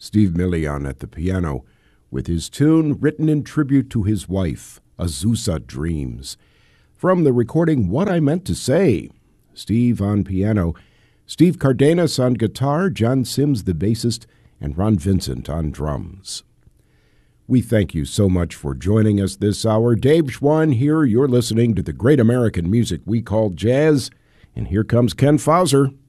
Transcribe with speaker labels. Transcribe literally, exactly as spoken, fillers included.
Speaker 1: Steve Million at the piano, with his tune written in tribute to his wife, Azusa Dreams. From the recording What I Meant to Say, Steve on piano, Steve Cardenas on guitar, John Sims the bassist, and Ron Vincent on drums. We thank you so much for joining us this hour. Dave Schwann here. You're listening to the great American music we call jazz. And here comes Ken Fauser.